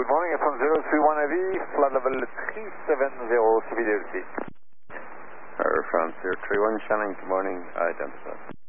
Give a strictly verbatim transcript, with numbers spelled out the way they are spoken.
Good morning, F one zero three one heavy, flight level three seven zero, C B D L C. Air France zero three one, Shannon, good morning, identify.